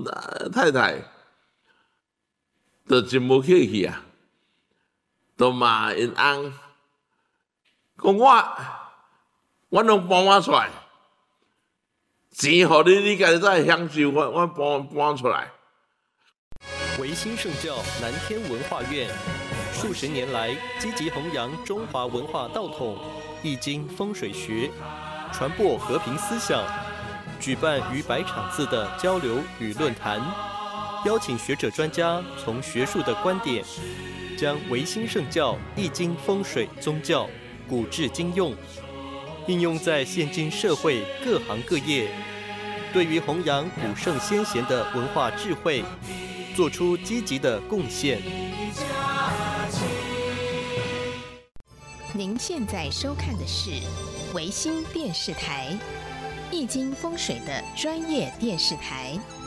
太太就真无客气啊，就骂因翁讲我拢搬我出来，钱互你，你家己再享受，我搬出来。 维新圣教南天文化院数十年来积极弘扬中华文化道统、易经风水学，传播和平思想，举办逾100场次的交流与论坛，邀请学者专家从学术的观点，将维新圣教易经风水宗教古至今用，应用在现今社会各行各业，对于弘扬古圣先贤的文化智慧，做出积极的贡献。 您现在收看的是维新电视台，易经风水的专业电视台。